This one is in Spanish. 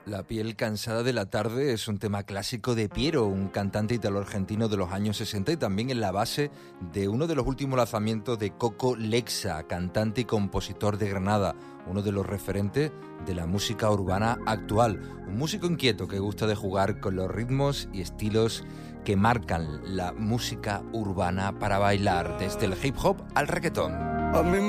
La piel cansada de la tarde es un tema clásico de Piero, un cantante italo-argentino de los años 60 y también en la base de uno de los últimos lanzamientos de Coco Lexa, cantante y compositor de Granada, uno de los referentes de la música urbana actual. Un músico inquieto que gusta de jugar con los ritmos y estilos que marcan la música urbana para bailar, desde el hip hop al reggaetón. A mí